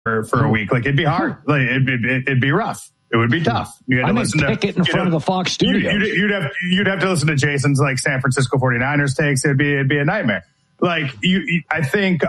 for a week. Like, it'd be hard. Like, it'd be rough. It would be tough. You had to listen to pick it in front of the Fox studio. You'd have to listen to Jason's like San Francisco 49ers takes. It'd be a nightmare. Like, I think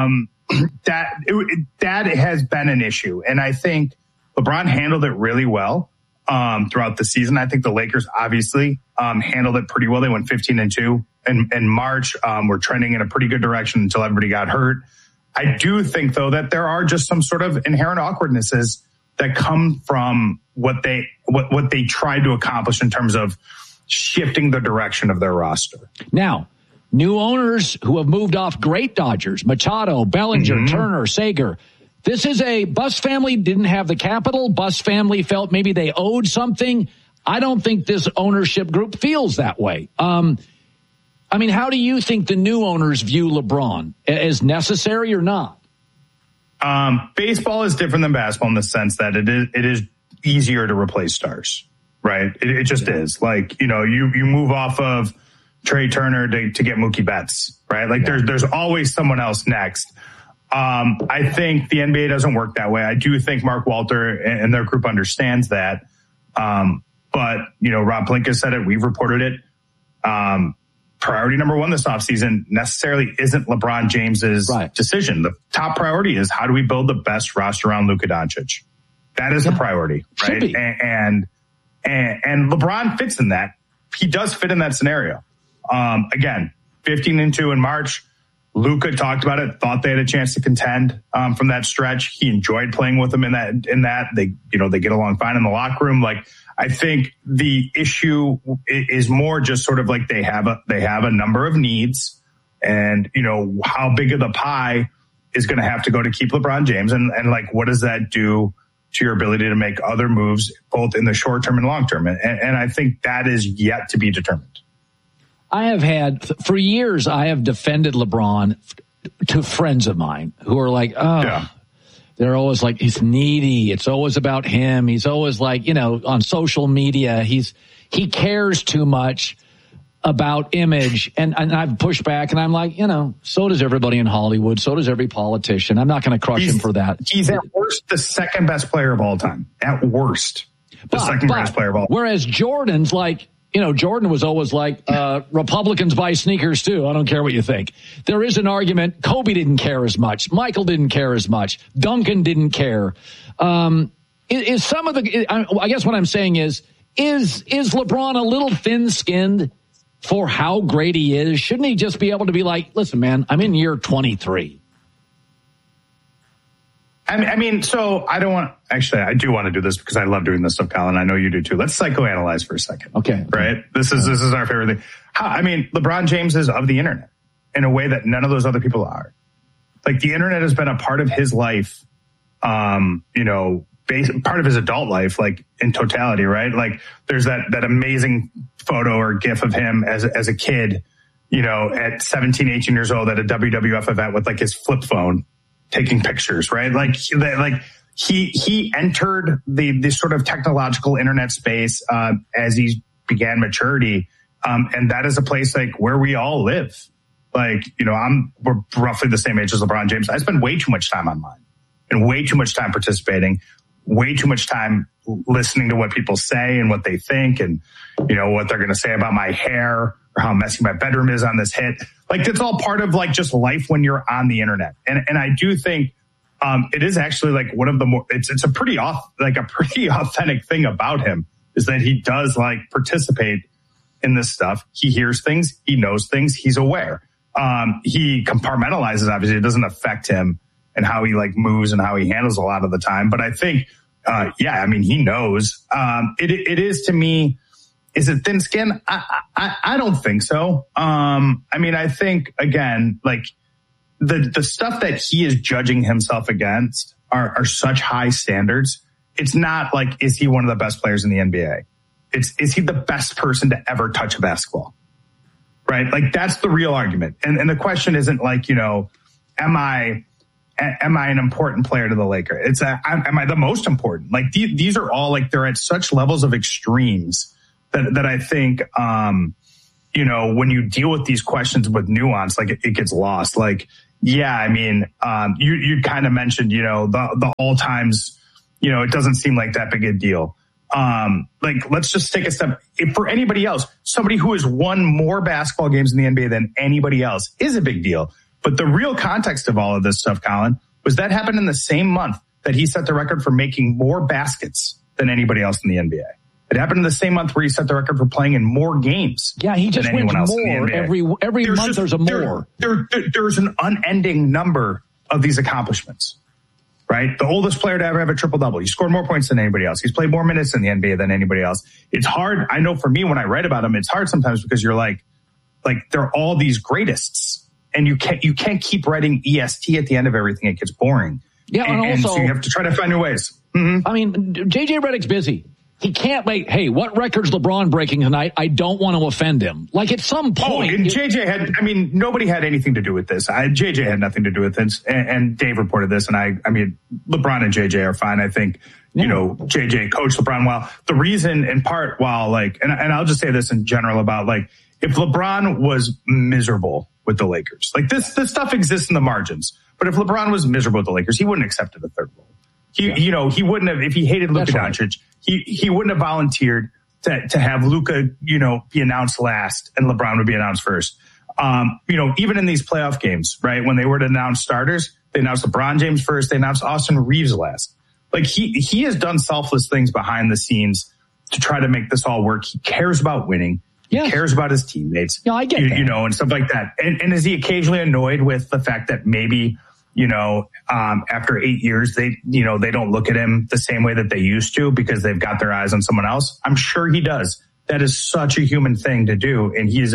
that has been an issue, and I think LeBron handled it really well throughout the season. I think the Lakers obviously handled it pretty well. They went 15-2 in March. We're trending in a pretty good direction until everybody got hurt. I do think, though, that there are just some sort of inherent awkwardnesses that come from what they tried to accomplish in terms of shifting the direction of their roster. Now, new owners who have moved off great Dodgers, Machado, Bellinger, Turner, Sager. This is a Buss family didn't have the capital. Buss family felt maybe they owed something. I don't think this ownership group feels that way. I mean, how do you think the new owners view LeBron? As necessary or not? Baseball is different than basketball in the sense that it is easier to replace stars, right? It just is. Like, you move off of Trey Turner to get Mookie Betts, right? Like, there's always someone else next. I think the NBA doesn't work that way. I do think Mark Walter and their group understands that. But, Rob Pelinka said it. We've reported it. Priority number one this offseason necessarily isn't LeBron James's decision. The top priority is, how do we build the best roster around Luka Doncic? That is the priority, right? And LeBron fits in that. He does fit in that scenario. Again, 15-2 in March. Luka talked about it, thought they had a chance to contend from that stretch. He enjoyed playing with them in that. They get along fine in the locker room. Like, I think the issue is more just sort of like they have a number of needs, and how big of the pie is going to have to go to keep LeBron James, and like, what does that do to your ability to make other moves both in the short term and long term? And I think that is yet to be determined. For years, I have defended LeBron to friends of mine who are like, they're always like, he's needy. It's always about him. He's always like, on social media, he cares too much about image. And I've pushed back, and I'm like, so does everybody in Hollywood. So does every politician. I'm not going to crush him for that. He's at worst the second best player of all time. At worst, the second greatest player of all time. Whereas Jordan's like, Jordan was always like, Republicans buy sneakers too. I don't care what you think. There is an argument. Kobe didn't care as much. Michael didn't care as much. Duncan didn't care. I guess what I'm saying is LeBron a little thin-skinned for how great he is? Shouldn't he just be able to be like, listen, man, I'm in year 23. I mean, so I do want to do this because I love doing this stuff, Colin. I know you do too. Let's psychoanalyze for a second. Okay. Right? This is our favorite thing. LeBron James is of the internet in a way that none of those other people are. Like, the internet has been a part of his life, part of his adult life, like, in totality, right? Like, there's that amazing photo or GIF of him as a kid, at 17, 18 years old at a WWF event with like his flip phone, taking pictures, right? Like he entered the sort of technological internet space as he began maturity, and that is a place like where we all live. Like, we're roughly the same age as LeBron James. I spend way too much time online and way too much time participating, way too much time listening to what people say and what they think, and what they're going to say about my hair or how messy my bedroom is on this hit. Like, it's all part of like just life when you're on the internet. And I do think it is actually like one of the more, it's a pretty authentic thing about him is that he does like participate in this stuff. He hears things, he knows things, he's aware. He compartmentalizes, obviously it doesn't affect him and how he like moves and how he handles a lot of the time. But I think, he knows. It is, to me, is it thin skin? I don't think so. I think, again, like the stuff that he is judging himself against are such high standards. It's not like, is he one of the best players in the NBA? Is he the best person to ever touch a basketball? Right? Like, that's the real argument. And the question isn't like, am I an important player to the Lakers? It's am I the most important? Like, these are all like, they're at such levels of extremes that I think, when you deal with these questions with nuance, like it gets lost. Like, Yeah, I mean, you kind of mentioned, the all times, it doesn't seem like that big a deal. Let's just take a step. If for anybody else, somebody who has won more basketball games in the NBA than anybody else is a big deal. But the real context of all of this stuff, Colin, was that happened in the same month that he set the record for making more baskets than anybody else in the NBA. It happened in the same month where he set the record for playing in more games. Yeah, he just wins more every month. There's a more. There's an unending number of these accomplishments, right? The oldest player to ever have a triple-double. He scored more points than anybody else. He's played more minutes in the NBA than anybody else. It's hard. I know for me, when I write about him, it's hard sometimes because you're like they're all these greatests, and you can't keep writing EST at the end of everything. It gets boring. Yeah, and so you have to try to find new ways. Mm-hmm. I mean, JJ Redick's busy. He can't hey, what record's LeBron breaking tonight? I don't want to offend him. At some point. And JJ nobody had anything to do with this. JJ had nothing to do with this. And Dave reported this. And I mean, LeBron and JJ are fine. I think, JJ coached LeBron well. The reason, in part, and I'll just say this in general about, if LeBron was miserable with the Lakers, this stuff exists in the margins. But if LeBron was miserable with the Lakers, he wouldn't have accepted the third role. He wouldn't have, if he hated Luka Doncic, he wouldn't have volunteered to have Luka, be announced last and LeBron would be announced first. Even in these playoff games, right? When they were to announce starters, they announced LeBron James first. They announced Austin Reeves last. He has done selfless things behind the scenes to try to make this all work. He cares about winning. He cares about his teammates. Yeah, I get that. And stuff like that. And is he occasionally annoyed with the fact that maybe, after 8 years, they don't look at him the same way that they used to because they've got their eyes on someone else? I'm sure he does. That is such a human thing to do. And he is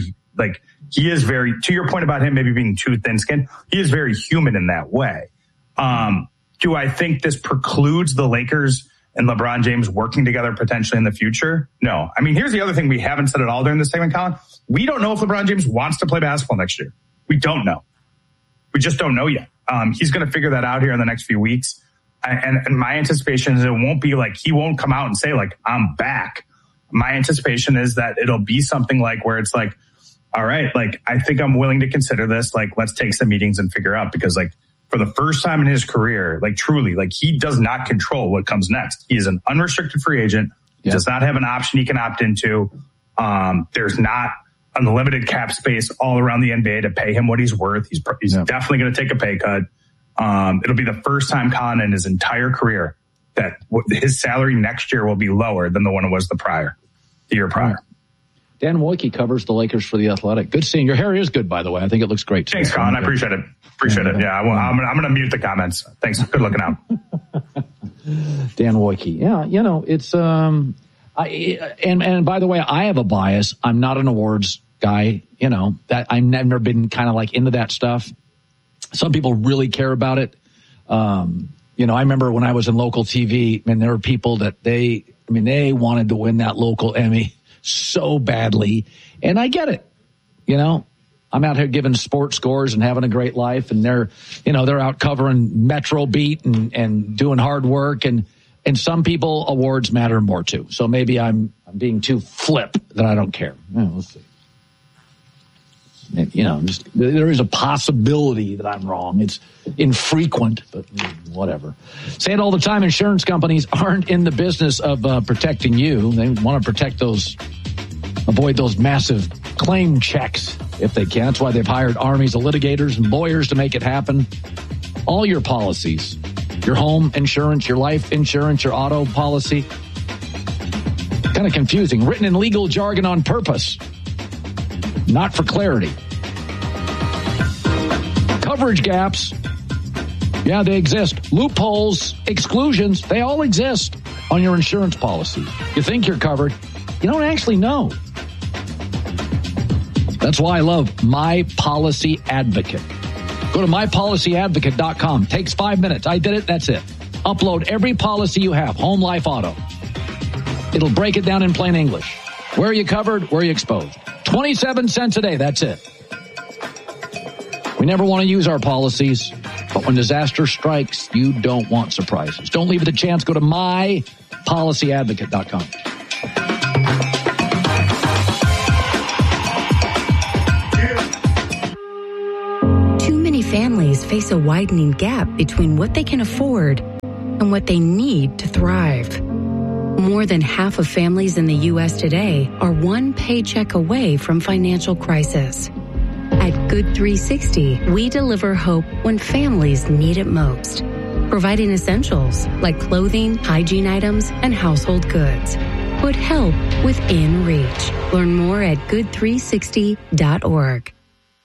to your point about him maybe being too thin-skinned, he is very human in that way. Do I think this precludes the Lakers and LeBron James working together potentially in the future? No. I mean, here's the other thing we haven't said at all during this segment, Colin. We don't know if LeBron James wants to play basketball next year. We don't know. We just don't know yet. He's going to figure that out here in the next few weeks. And my anticipation is it won't be he won't come out and say I'm back. My anticipation is that it'll be something where it's all right, I think I'm willing to consider this. Let's take some meetings and figure out, because for the first time in his career, truly, he does not control what comes next. He is an unrestricted free agent. He does not have an option he can opt into. There's not unlimited cap space all around the NBA to pay him what he's worth. He's definitely going to take a pay cut. It'll be the first time, Colin, in his entire career that his salary next year will be lower than the one it was the year prior. Dan Wojcicki covers the Lakers for The Athletic. Good seeing. Your hair is good, by the way. I think it looks great. Thanks, Colin. I appreciate it. Yeah, I'm going to mute the comments. Thanks. Good looking out. Dan Wojcicki. Yeah, it's and by the way, I have a bias. I'm not an awards guy. That I've never been kind of into that stuff. Some people really care about it. I remember when I was in local TV, and there were people that they wanted to win that local Emmy so badly, and I get it. I'm out here giving sports scores and having a great life, and they're out covering Metro Beat and doing hard work, and some people awards matter more too. So maybe I'm being too flip that I don't care. We'll see. There is a possibility that I'm wrong. It's infrequent, but whatever. Say it all the time. Insurance companies aren't in the business of protecting you. They want to avoid those massive claim checks if they can. That's why they've hired armies of litigators and lawyers to make it happen. All your policies, your home insurance, your life insurance, your auto policy. Kind of confusing. Written in legal jargon on purpose. Not for clarity. Coverage gaps. Yeah, they exist. Loopholes, exclusions, they all exist on your insurance policy. You think you're covered. You don't actually know. That's why I love My Policy Advocate. Go to mypolicyadvocate.com. Takes 5 minutes. I did it. That's it. Upload every policy you have. Home, life, auto. It'll break it down in plain English. Where are you covered? Where are you exposed? 27 cents a day. That's it. We never want to use our policies, but when disaster strikes, you don't want surprises. Don't leave it a chance. Go to mypolicyadvocate.com. creates a widening gap between what they can afford and what they need to thrive. More than half of families in the U.S. today are one paycheck away from financial crisis. At Good 360, we deliver hope when families need it most, providing essentials like clothing, hygiene items, and household goods. Put help within reach. Learn more at good360.org.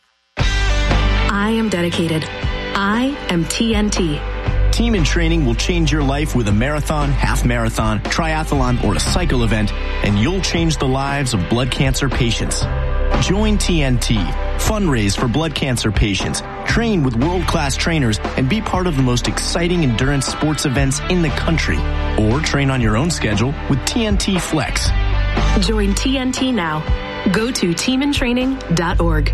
I am dedicated. I am TNT. Team in Training will change your life with a marathon, half marathon, triathlon, or a cycle event, and you'll change the lives of blood cancer patients. Join TNT. Fundraise for blood cancer patients. Train with world-class trainers and be part of the most exciting endurance sports events in the country. Or train on your own schedule with TNT Flex. Join TNT now. Go to teamintraining.org.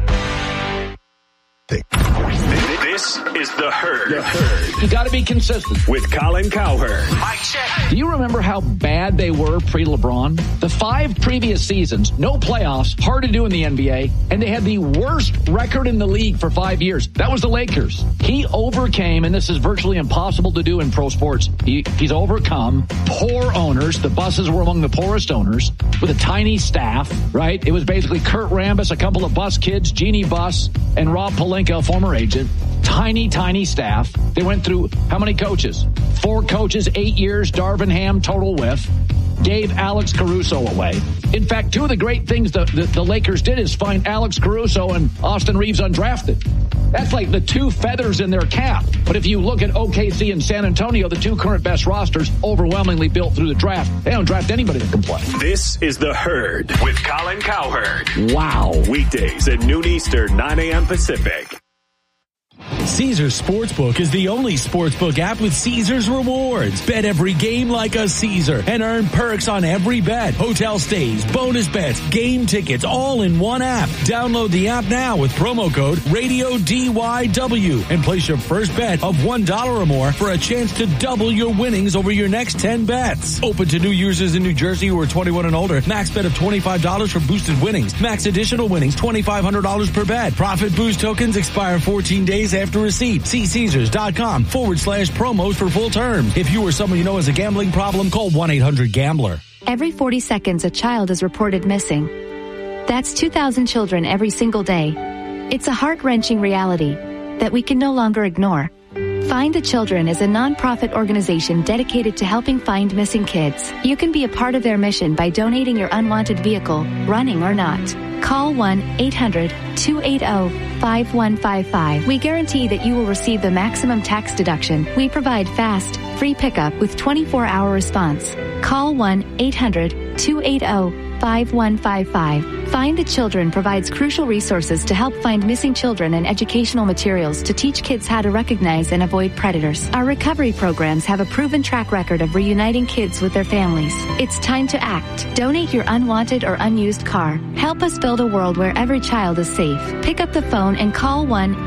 This is The Herd. You got to be consistent. With Colin Cowherd. Mike check. Do you remember how bad they were pre-LeBron? The 5 previous seasons, no playoffs, hard to do in the NBA, and they had the worst record in the league for 5 years. That was the Lakers. He overcame, and this is virtually impossible to do in pro sports, he's overcome poor owners. The Busses were among the poorest owners with a tiny staff, right? It was basically Kurt Rambis, a couple of Buss kids, Jeannie Buss, and Rob Pelinka, a former agent. Tiny staff. They went through how many coaches? 4 coaches, 8 years, Darvin Ham, total whiff. Gave Alex Caruso away. In fact, 2 of the great things the Lakers did is find Alex Caruso and Austin Reeves undrafted. That's like the 2 feathers in their cap. But if you look at OKC and San Antonio, the 2 current best rosters, overwhelmingly built through the draft. They don't draft anybody that can play. This is The Herd with Colin Cowherd. Wow. Weekdays at noon Eastern, 9 a.m. Pacific. Caesars Sportsbook is the only sportsbook app with Caesars rewards. Bet every game like a Caesar and earn perks on every bet. Hotel stays, bonus bets, game tickets, all in one app. Download the app now with promo code RADIODYW and place your first bet of $1 or more for a chance to double your winnings over your next 10 bets. Open to new users in New Jersey who are 21 and older. Max bet of $25 for boosted winnings. Max additional winnings, $2,500 per bet. Profit boost tokens expire 14 days after receipt. See Caesars.com/promos for full terms. If you or someone you know has a gambling problem, call 1-800-GAMBLER. Every 40 seconds, a child is reported missing. That's 2,000 children every single day. It's a heart-wrenching reality that we can no longer ignore. Find the Children is a non-profit organization dedicated to helping find missing kids. You can be a part of their mission by donating your unwanted vehicle, running or not. Call 1-800-280-5155. We guarantee that you will receive the maximum tax deduction. We provide fast, free pickup with 24-hour response. Call 1-800-280-5155. Find the Children provides crucial resources to help find missing children and educational materials to teach kids how to recognize and avoid predators. Our recovery programs have a proven track record of reuniting kids with their families. It's time to act. Donate your unwanted or unused car. Help us build a world where every child is safe. Pick up the phone and call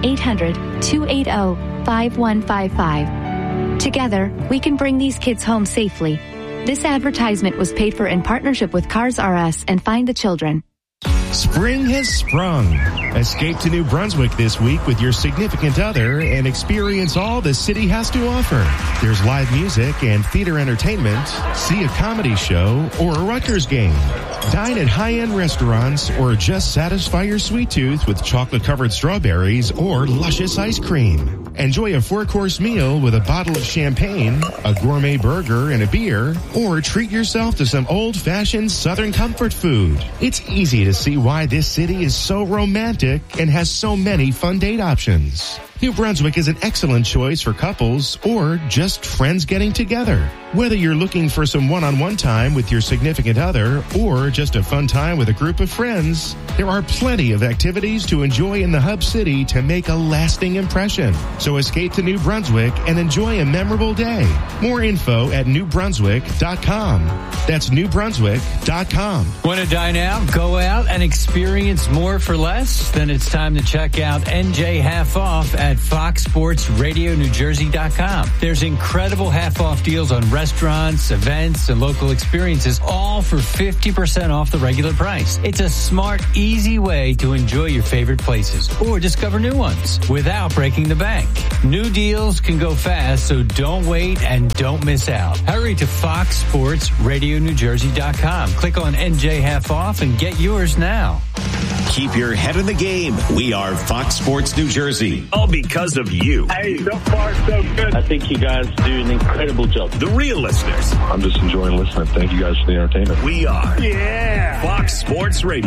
1-800-280-5155. Together, we can bring these kids home safely. This advertisement was paid for in partnership with Cars R Us and Find the Children. Spring has sprung. Escape to New Brunswick this week with your significant other and experience all the city has to offer. There's live music and theater entertainment, see a comedy show, or a Rutgers game. Dine at high-end restaurants or just satisfy your sweet tooth with chocolate-covered strawberries or luscious ice cream. Enjoy a 4-course meal with a bottle of champagne, a gourmet burger, and a beer, or treat yourself to some old-fashioned Southern comfort food. It's easy to see why this city is so romantic and has so many fun date options. New Brunswick is an excellent choice for couples or just friends getting together. Whether you're looking for some one-on-one time with your significant other or just a fun time with a group of friends, there are plenty of activities to enjoy in the hub city to make a lasting impression. So escape to New Brunswick and enjoy a memorable day. More info at newbrunswick.com. That's newbrunswick.com. Want to dine out, go out, and experience more for less? Then it's time to check out NJ Half Off at at foxsportsradionewjersey.com. There's incredible half-off deals on restaurants, events, and local experiences, all for 50% off the regular price. It's a smart, easy way to enjoy your favorite places or discover new ones without breaking the bank. New deals can go fast, so don't wait and don't miss out. Hurry to foxsportsradionewjersey.com. Click on NJ Half Off and get yours now. Keep your head in the game. We are Fox Sports New Jersey. All because of you. Hey, so far so good. I think you guys do an incredible job. The real listeners. I'm just enjoying listening. Thank you guys for the entertainment. We are Fox Sports Radio.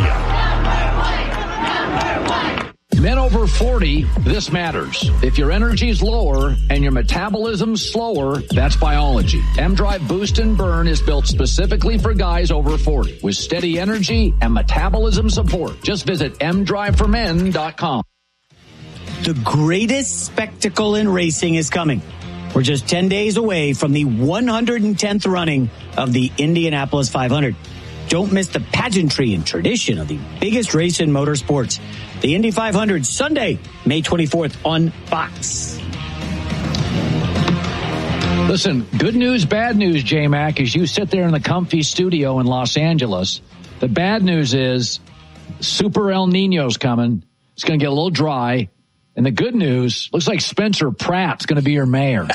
Men over 40, this matters. If your energy's lower and your metabolism's slower, that's biology. M-Drive Boost and Burn is built specifically for guys over 40 with steady energy and metabolism support. Just visit mdriveformen.com. The greatest spectacle in racing is coming. We're just 10 days away from the 110th running of the Indianapolis 500. Don't miss the pageantry and tradition of the biggest race in motorsports. The Indy 500, Sunday, May 24th on Fox. Listen, good news, bad news, J-Mac, as you sit there in the comfy studio in Los Angeles. The bad news is Super El Nino's coming. It's going to get a little dry. And the good news, looks like Spencer Pratt's going to be your mayor.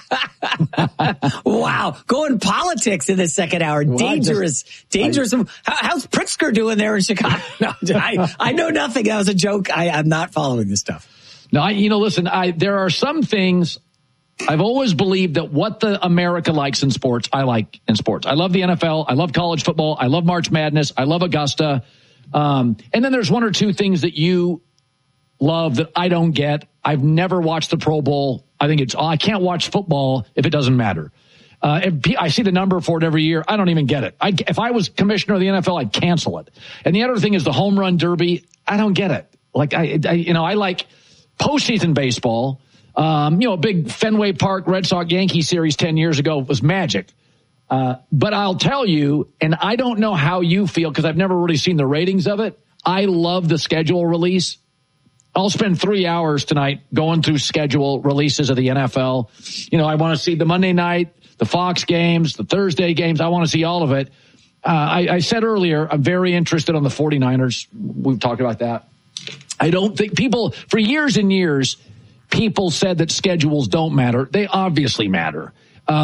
Wow. Going politics in the second hour. Well, dangerous. How's Pritzker doing there in Chicago? No, I know nothing. That was a joke. I'm not following this stuff. No, listen, there are some things I've always believed that what the America likes in sports, I like in sports. I love the NFL. I love college football. I love March Madness. I love Augusta. And then there's one or two things that you love that I don't get. I've never watched the Pro Bowl. I can't watch football if it doesn't matter. If I see the number for it every year, I don't even get it. If I was commissioner of the NFL, I'd cancel it. And the other thing is the home run derby. I don't get it. Like I like postseason baseball. A big Fenway Park Red Sox Yankee series 10 years ago was magic. But I'll tell you, and I don't know how you feel because I've never really seen the ratings of it. I love the schedule release. I'll spend 3 hours tonight going through schedule releases of the NFL. I want to see the Monday night, the Fox games, the Thursday games. I want to see all of it. I said earlier, I'm very interested on the 49ers. We've talked about that. I don't think for years and years, people said that schedules don't matter. They obviously matter.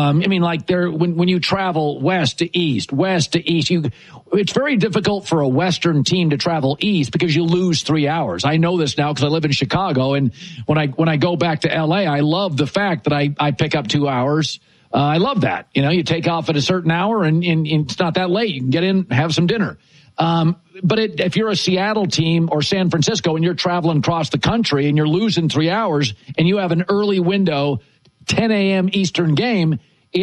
When you travel west to east, it's very difficult for a Western team to travel east because you lose 3 hours. I know this now because I live in Chicago. And when I go back to LA, I love the fact that I pick up 2 hours. I love that. You take off at a certain hour and it's not that late. You can get in, have some dinner. But if you're a Seattle team or San Francisco and you're traveling across the country and you're losing 3 hours and you have an early window, 10 a.m. Eastern game, a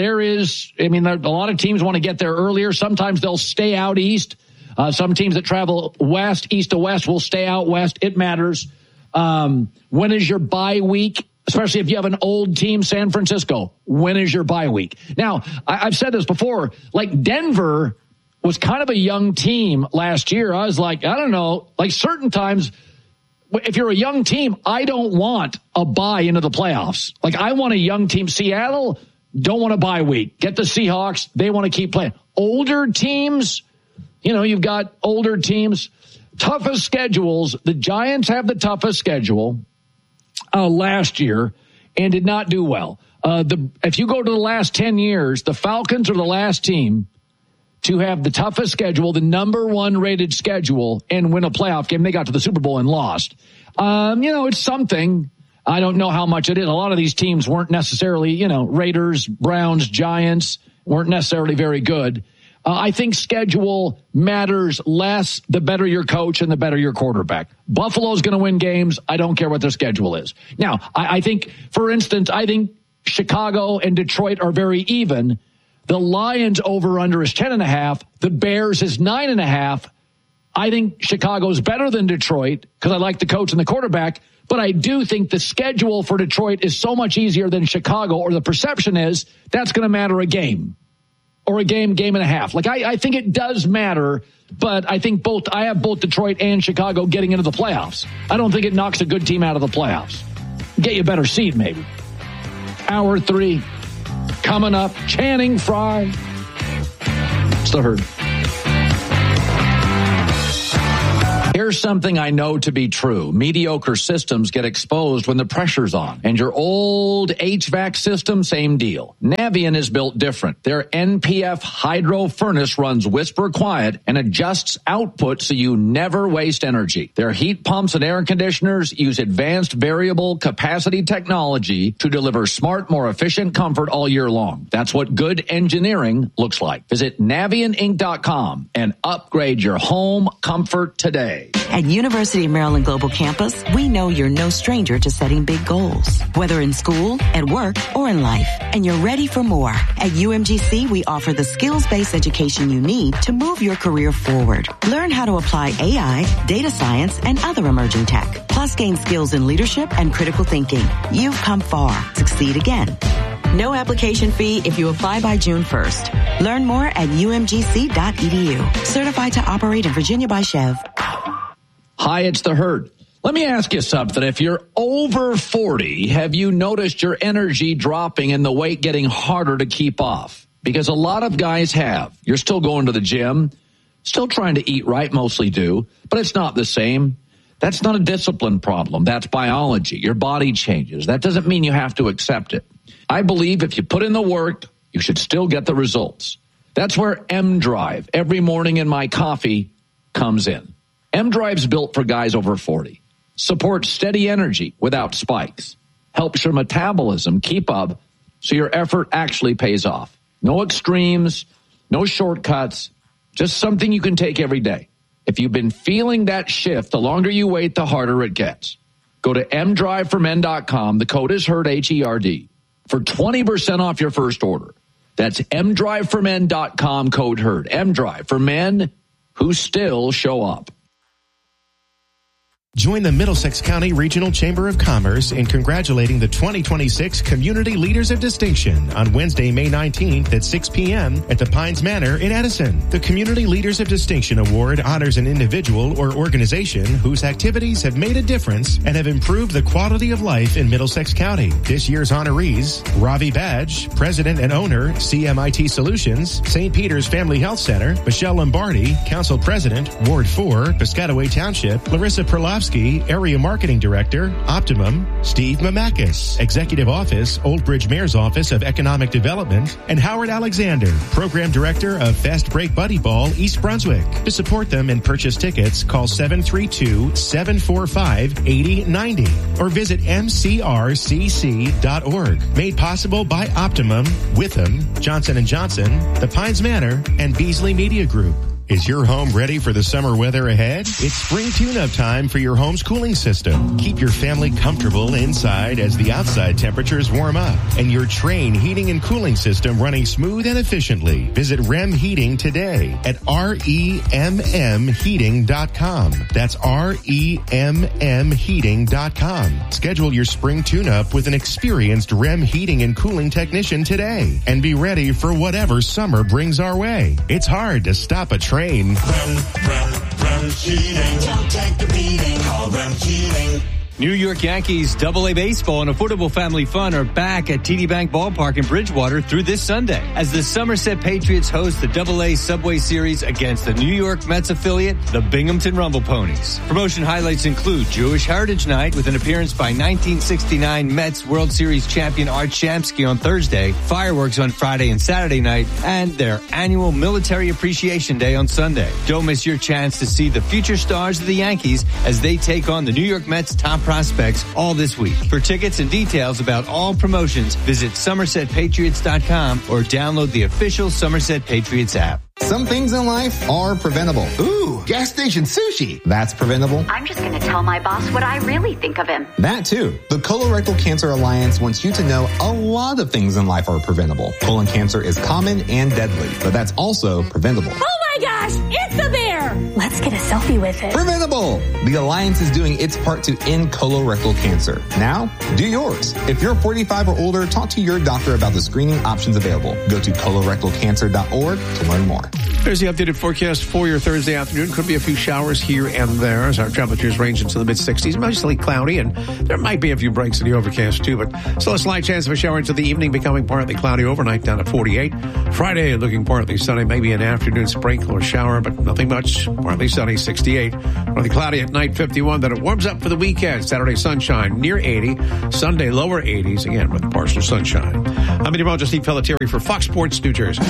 lot of teams want to get there earlier. Sometimes they'll stay out east. Some teams that travel east to west will stay out west. It matters. When is your bye week? Especially if you have an old team, San Francisco. When is your bye week? Now, I've said this before, like Denver was kind of a young team last year. I was like, I don't know, like certain times, if you're a young team, I don't want a bye into the playoffs. Like I want a young team. Seattle don't want a bye week. Get the Seahawks. They want to keep playing. Older teams, you've got older teams, toughest schedules. The Giants have the toughest schedule last year and did not do well. If you go to the last 10 years, the Falcons are the last team to have the toughest schedule, the number one rated schedule, and win a playoff game. They got to the Super Bowl and lost. It's something. I don't know how much it is. A lot of these teams weren't necessarily, Raiders, Browns, Giants weren't necessarily very good. I think schedule matters less the better your coach and the better your quarterback. Buffalo's going to win games. I don't care what their schedule is. Now, I think, for instance, Chicago and Detroit are very even. The Lions over-under is 10.5. The Bears is 9.5. I think Chicago's better than Detroit because I like the coach and the quarterback. But I do think the schedule for Detroit is so much easier than Chicago, or the perception is that's going to matter a game or a game and a half. Like I think it does matter, but I think I have both Detroit and Chicago getting into the playoffs. I don't think it knocks a good team out of the playoffs. Get you a better seat, maybe. Hour 3 coming up. Channing Frye. It's the Herd. Here's something I know to be true. Mediocre systems get exposed when the pressure's on. And your old HVAC system, same deal. Navien is built different. Their NPF hydro furnace runs whisper quiet and adjusts output so you never waste energy. Their heat pumps and air conditioners use advanced variable capacity technology to deliver smart, more efficient comfort all year long. That's what good engineering looks like. Visit NavientInc.com and upgrade your home comfort today. At University of Maryland Global Campus, we know you're no stranger to setting big goals, whether in school, at work, or in life, and you're ready for more. At UMGC, we offer the skills-based education you need to move your career forward. Learn how to apply AI, data science, and other emerging tech, plus gain skills in leadership and critical thinking. You've come far. Succeed again. No application fee if you apply by June 1st. Learn more at umgc.edu. Certified to operate in Virginia by Chev. Hi, it's the Herd. Let me ask you something. If you're over 40, have you noticed your energy dropping and the weight getting harder to keep off? Because a lot of guys have. You're still going to the gym, still trying to eat right, mostly do, but it's not the same. That's not a discipline problem. That's biology. Your body changes. That doesn't mean you have to accept it. I believe if you put in the work, you should still get the results. That's where M-Drive, every morning in my coffee, comes in. M-Drive's built for guys over 40. Supports steady energy without spikes. Helps your metabolism keep up so your effort actually pays off. No extremes, no shortcuts, just something you can take every day. If you've been feeling that shift, the longer you wait, the harder it gets. Go to mdriveformen.com. The code is HERD, H-E-R-D, for 20% off your first order. That's mdriveformen.com, code HERD. M-Drive for men who still show up. Join the Middlesex County Regional Chamber of Commerce in congratulating the 2026 Community Leaders of Distinction on Wednesday, May 19th at 6 p.m. at the Pines Manor in Edison. The Community Leaders of Distinction Award honors an individual or organization whose activities have made a difference and have improved the quality of life in Middlesex County. This year's honorees: Ravi Badge, President and Owner, CMIT Solutions, St. Peter's Family Health Center; Michelle Lombardi, Council President, Ward 4, Piscataway Township; Larissa Perlovsky, Area Marketing Director, Optimum; Steve Mamakis, Executive Office, Old Bridge Mayor's Office of Economic Development; and Howard Alexander, Program Director of Fast Break Buddy Ball, East Brunswick. To support them and purchase tickets, call 732-745-8090 or visit mcrcc.org. Made possible by Optimum, Witham, Johnson & Johnson, the Pines Manor, and Beasley Media Group. Is your home ready for the summer weather ahead? It's spring tune-up time for your home's cooling system. Keep your family comfortable inside as the outside temperatures warm up and your Trane heating and cooling system running smooth and efficiently. Visit REM Heating today at REMMheating.com. That's REMMheating.com. Schedule your spring tune-up with an experienced REM heating and cooling technician today and be ready for whatever summer brings our way. It's hard to stop a train. Rem Heating. Don't take the beating. Call Rem Heating. New York Yankees AA Baseball and Affordable Family Fun are back at TD Bank Ballpark in Bridgewater through this Sunday as the Somerset Patriots host the AA Subway Series against the New York Mets affiliate, the Binghamton Rumble Ponies. Promotion highlights include Jewish Heritage Night with an appearance by 1969 Mets World Series champion Art Shamsky on Thursday, fireworks on Friday and Saturday night, and their annual Military Appreciation Day on Sunday. Don't miss your chance to see the future stars of the Yankees as they take on the New York Mets top prospects all this week. For tickets and details about all promotions, visit SomersetPatriots.com or download the official Somerset Patriots app. Some things in life are preventable. Ooh, gas station sushi. That's preventable. I'm just going to tell my boss what I really think of him. That too. The Colorectal Cancer Alliance wants you to know a lot of things in life are preventable. Colon cancer is common and deadly, but that's also preventable. Oh my gosh, it's a bear! Let's get a selfie with it. Preventable! The Alliance is doing its part to end colorectal cancer. Now, do yours. If you're 45 or older, talk to your doctor about the screening options available. Go to colorectalcancer.org to learn more. There's the updated forecast for your Thursday afternoon. Could be a few showers here and there as our temperatures range into the mid-60s. Mostly cloudy, and there might be a few breaks in the overcast, too. But still a slight chance of a shower into the evening, becoming partly cloudy overnight down at 48. Friday, looking partly sunny, maybe an afternoon sprinkle or shower, but nothing much. Partly sunny, 68. Partly cloudy at night, 51. Then it warms up for the weekend. Saturday, sunshine, near 80. Sunday, lower 80s, again with partial sunshine. I'm meteorologist Steve Pelletieri for Fox Sports New Jersey.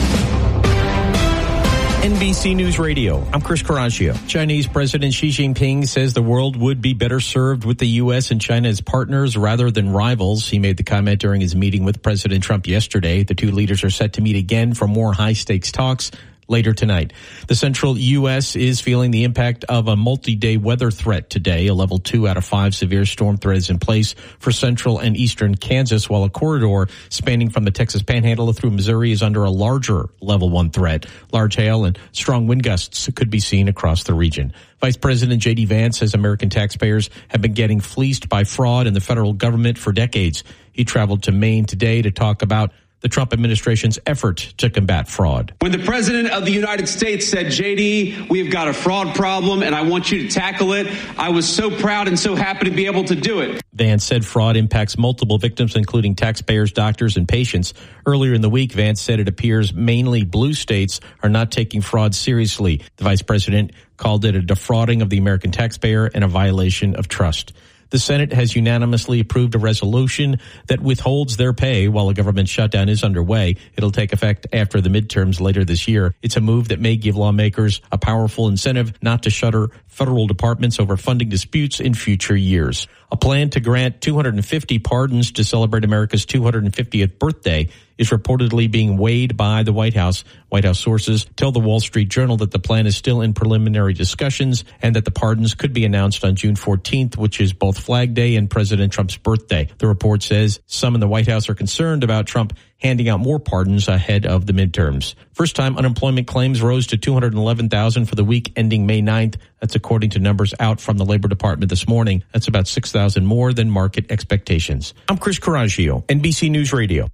NBC News Radio, I'm Chris Carrascio. Chinese President Xi Jinping says the world would be better served with the U.S. and China as partners rather than rivals. He made the comment during his meeting with President Trump yesterday. The two leaders are set to meet again for more high-stakes talks later tonight. The central U.S. is feeling the impact of a multi-day weather threat today. A level 2 out of 5 severe storm threat is in place for central and eastern Kansas, while a corridor spanning from the Texas Panhandle through Missouri is under a larger level 1 threat. Large hail and strong wind gusts could be seen across the region. Vice President J.D. Vance says American taxpayers have been getting fleeced by fraud in the federal government for decades. He traveled to Maine today to talk about the Trump administration's effort to combat fraud. When the President of the United States said, JD, we've got a fraud problem and I want you to tackle it, I was so proud and so happy to be able to do it. Vance said fraud impacts multiple victims, including taxpayers, doctors, and patients. Earlier in the week, Vance said it appears mainly blue states are not taking fraud seriously. The vice president called it a defrauding of the American taxpayer and a violation of trust. The Senate has unanimously approved a resolution that withholds their pay while a government shutdown is underway. It'll take effect after the midterms later this year. It's a move that may give lawmakers a powerful incentive not to shutter federal departments over funding disputes in future years. A plan to grant 250 pardons to celebrate America's 250th birthday is reportedly being weighed by the White House. White House sources tell the Wall Street Journal that the plan is still in preliminary discussions and that the pardons could be announced on June 14th, which is both Flag Day and President Trump's birthday. The report says some in the White House are concerned about Trump handing out more pardons ahead of the midterms. First-time unemployment claims rose to 211,000 for the week ending May 9th. That's according to numbers out from the Labor Department this morning. That's about 6,000 more than market expectations. I'm Chris Carrascio, NBC News Radio.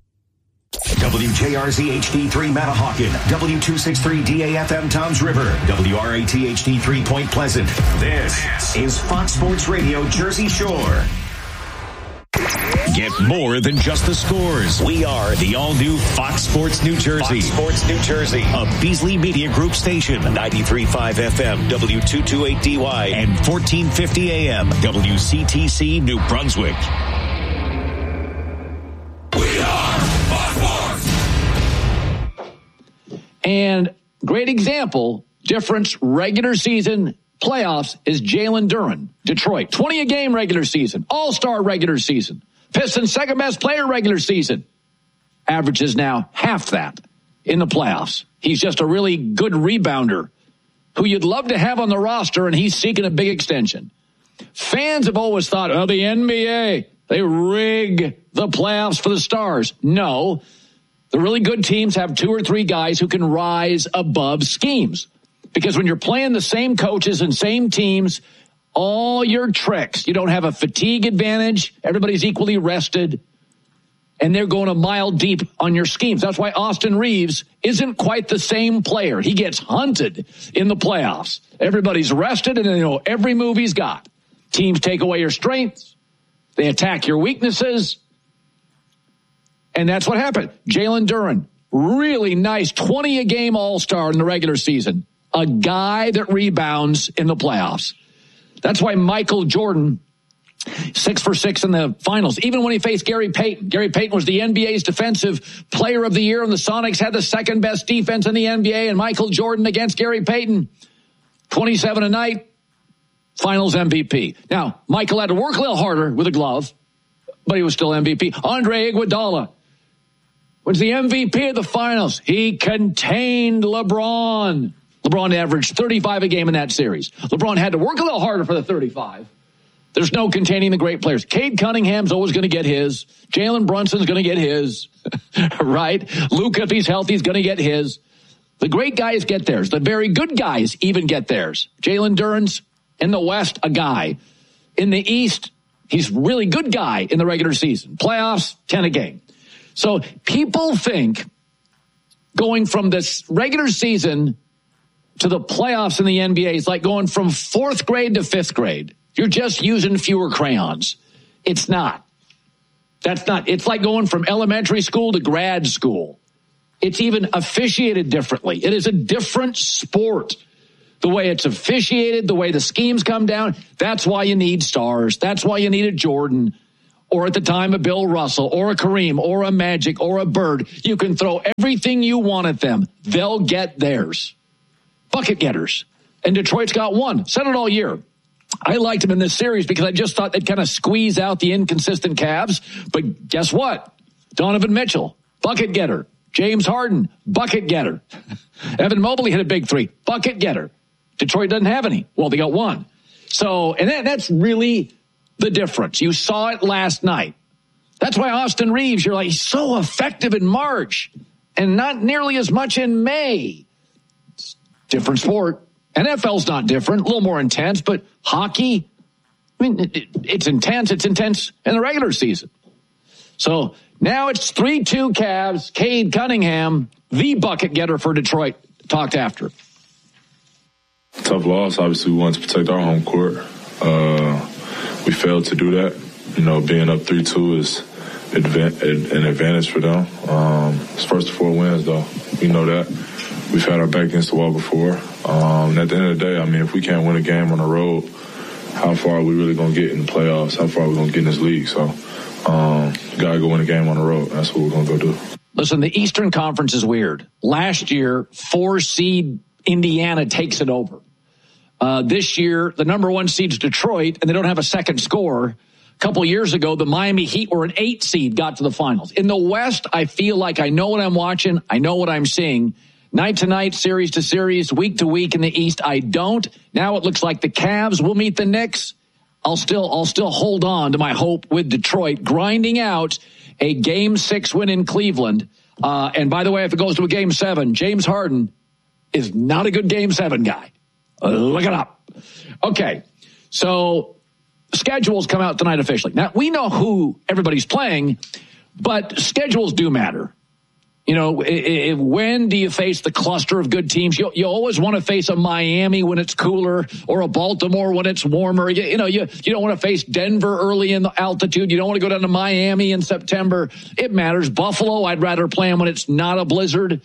WJRZ HD3 Manahawkin, W263DAFM Toms River, WRAT HD3 Point Pleasant. This is Fox Sports Radio Jersey Shore. Get more than just the scores. We are the all-new Fox Sports New Jersey. Fox Sports New Jersey, a Beasley Media Group station, 93.5 FM, W228DY, and 1450 AM, WCTC New Brunswick. We are Fox Sports. And great example, difference regular season playoffs is Jalen Duren, Detroit. 20 a game regular season, all-star regular season. Pistons second best player regular season. Averages now half that in the playoffs. He's just a really good rebounder who you'd love to have on the roster, and he's seeking a big extension. Fans have always thought, oh, the NBA, they rig the playoffs for the stars. No, the really good teams have 2 or 3 guys who can rise above schemes. Because when you're playing the same coaches and same teams, all your tricks, you don't have a fatigue advantage. Everybody's equally rested. And they're going a mile deep on your schemes. That's why Austin Reeves isn't quite the same player. He gets hunted in the playoffs. Everybody's rested and they know every move he's got. Teams take away your strengths. They attack your weaknesses. And that's what happened. Jalen Duren, really nice 20 a game all-star in the regular season. A guy that rebounds in the playoffs. That's why Michael Jordan, 6 for 6 in the finals, even when he faced Gary Payton. Gary Payton was the NBA's defensive player of the year, and the Sonics had the second best defense in the NBA, and Michael Jordan against Gary Payton, 27 a night, finals MVP. Now, Michael had to work a little harder with a glove, but he was still MVP. Andre Iguodala was the MVP of the finals. He contained LeBron. LeBron averaged 35 a game in that series. LeBron had to work a little harder for the 35. There's no containing the great players. Cade Cunningham's always going to get his. Jalen Brunson's going to get his, right? Luka, if he's healthy, is going to get his. The great guys get theirs. The very good guys even get theirs. Jalen Duren's in the West, a guy. In the East, he's really good guy in the regular season. Playoffs, 10 a game. So people think going from this regular season to the playoffs in the NBA is like going from 4th grade to 5th grade. You're just using fewer crayons. It's not. That's not. It's like going from elementary school to grad school. It's even officiated differently. It is a different sport. The way it's officiated, the way the schemes come down, that's why you need stars. That's why you need a Jordan, or at the time a Bill Russell, or a Kareem, or a Magic, or a Bird. You can throw everything you want at them. They'll get theirs. Bucket getters. And Detroit's got one. Said it all year. I liked them in this series because I just thought they'd kind of squeeze out the inconsistent Cavs. But guess what? Donovan Mitchell, bucket getter. James Harden, bucket getter. Evan Mobley hit a big 3, bucket getter. Detroit doesn't have any. Well, they got one. So, and that's really the difference. You saw it last night. That's why Austin Reeves, you're like, he's so effective in March and not nearly as much in May. It's different sport. NFL's not different, a little more intense, but hockey, I mean, it's intense. It's intense in the regular season. So now it's 3-2 Cavs. Cade Cunningham, the bucket getter for Detroit, talked after. Tough loss. Obviously, we wanted to protect our home court. We failed to do that. You know, being up 3-2 is an advantage for them. It's first of 4 wins, though. We know that. We've had our back against the wall before. And at the end of the day, I mean, if we can't win a game on the road, how far are we really going to get in the playoffs? How far are we going to get in this league? So, got to go win a game on the road. That's what we're going to go do. Listen, the Eastern Conference is weird. Last year, 4-seed Indiana takes it over. This year, the number 1 seed's Detroit, and they don't have a second scorer. A couple years ago, the Miami Heat were an 8 seed, got to the finals. In the West, I feel like I know what I'm watching. I know what I'm seeing. Night to night, series to series, week to week in the East, I don't. Now it looks like the Cavs will meet the Knicks. I'll still hold on to my hope with Detroit grinding out a Game 6 win in Cleveland. And by the way, if it goes to a Game 7, James Harden is not a good Game 7 guy. Look it up. Okay, so schedules come out tonight officially. Now, we know who everybody's playing, but schedules do matter. You know, when do you face the cluster of good teams? You always want to face a Miami when it's cooler or a Baltimore when it's warmer. You don't want to face Denver early in the altitude. You don't want to go down to Miami in September. It matters. Buffalo, I'd rather play them when it's not a blizzard.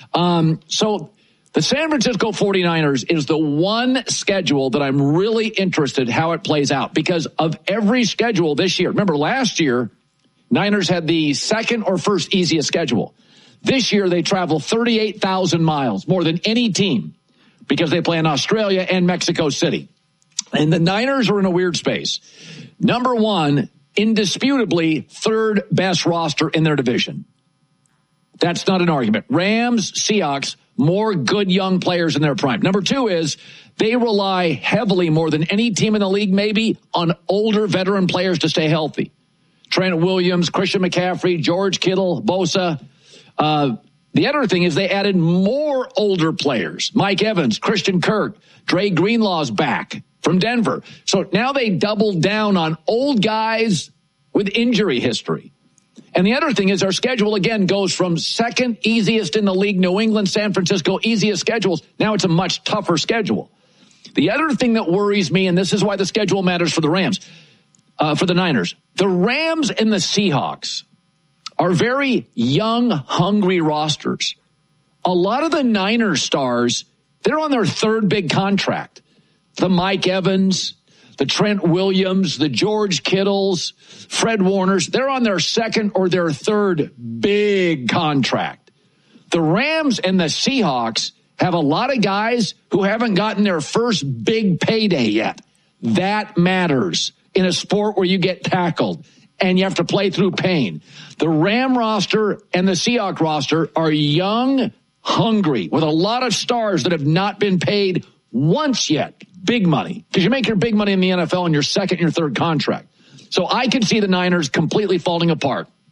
So the San Francisco 49ers is the one schedule that I'm really interested how it plays out because of every schedule this year. Remember, last year, Niners had the second or first easiest schedule. This year, they travel 38,000 miles, more than any team, because they play in Australia and Mexico City. And the Niners are in a weird space. Number 1, indisputably, 3rd best roster in their division. That's not an argument. Rams, Seahawks, more good young players in their prime. Number 2 is they rely heavily, more than any team in the league, maybe, on older veteran players to stay healthy. Trent Williams, Christian McCaffrey, George Kittle, Bosa. The other thing is they added more older players. Mike Evans, Christian Kirk, Dre Greenlaw's back from Denver. So now they doubled down on old guys with injury history. And the other thing is our schedule, again, goes from second easiest in the league, New England, San Francisco, easiest schedules. Now it's a much tougher schedule. The other thing that worries me, and this is why the schedule matters for the Rams, for the Niners, the Rams and the Seahawks are very young, hungry rosters. A lot of the Niners stars, they're on their 3rd big contract. The Mike Evans, the Trent Williams, the George Kittles, Fred Warners, they're on their 2nd or their 3rd big contract. The Rams and the Seahawks have a lot of guys who haven't gotten their first big payday yet. That matters in a sport where you get tackled and you have to play through pain. The Ram roster and the Seahawks roster are young, hungry, with a lot of stars that have not been paid once yet. Big money. Because you make your big money in the NFL in your 2nd and your 3rd contract. So I could see the Niners completely falling apart.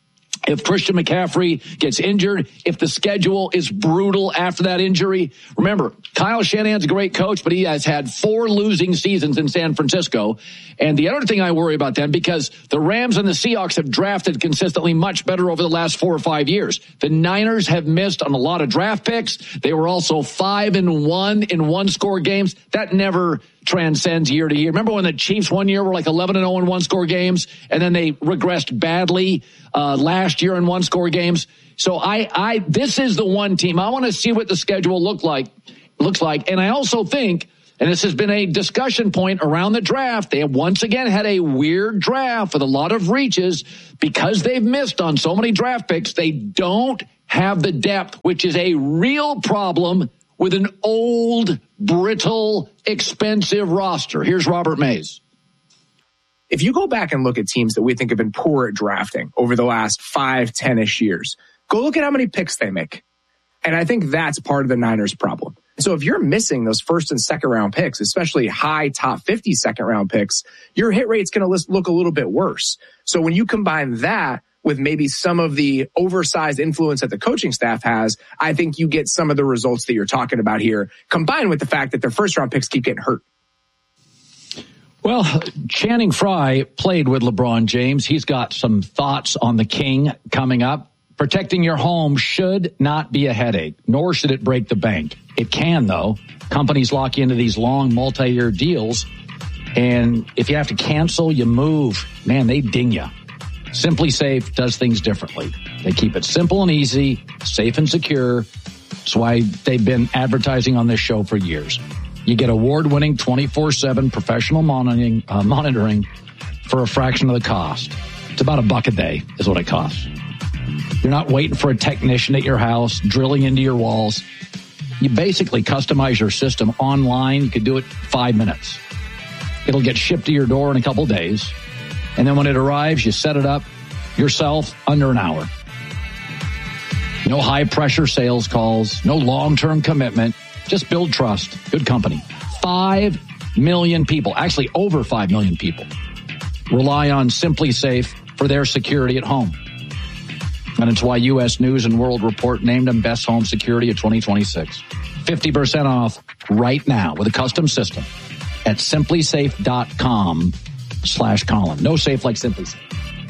if Christian McCaffrey gets injured, if the schedule is brutal after that injury. Remember, Kyle Shanahan's a great coach, but he has had 4 losing seasons in San Francisco. And the other thing I worry about them, because the Rams and the Seahawks have drafted consistently much better over the last 4 or 5 years. The Niners have missed on a lot of draft picks. They were also 5-1 in one-score games. That never transcends year to year. Remember when the Chiefs one year were like 11-0 in one-score games, and then they regressed badly last year in one-score games? So this is the one team. I want to see what the schedule looks like. And I also think, and this has been a discussion point around the draft, they have once again had a weird draft with a lot of reaches because they've missed on so many draft picks. They don't have the depth, which is a real problem with an old, brittle, expensive roster. Here's Robert Mays. If you go back and look at teams that we think have been poor at drafting over the last 5, 10-ish years, go look at how many picks they make. And I think that's part of the Niners' problem. So if you're missing those first and second round picks, especially high top 50 second round picks, your hit rate's going to look a little bit worse. So when you combine that with maybe some of the oversized influence that the coaching staff has, I think you get some of the results that you're talking about here, combined with the fact that their first round picks keep getting hurt. Well, Channing Frye played with LeBron James. He's got some thoughts on the King coming up. Protecting your home should not be a headache, nor should it break the bank. It can, though. Companies lock you into these long multi-year deals, and if you have to cancel, you move. Man, they ding you. Simply Safe does things differently. They keep it simple and easy, safe and secure. That's why they've been advertising on this show for years. You get award-winning 24/7 professional monitoring for a fraction of the cost. It's about $1 a day is what it costs. You're not waiting for a technician at your house, drilling into your walls. You basically customize your system online. You could do it 5 minutes. It'll get shipped to your door in a couple days. And then when it arrives, you set it up yourself under an hour. No high-pressure sales calls, no long-term commitment. Just build trust. Good company. 5 million people, actually over 5 million people, rely on Simply Safe for their security at home. And it's why U.S. News and World Report named them Best Home Security of 2026. 50% off right now with a custom system at simplysafe.com/Colin. No safe like Simply Safe.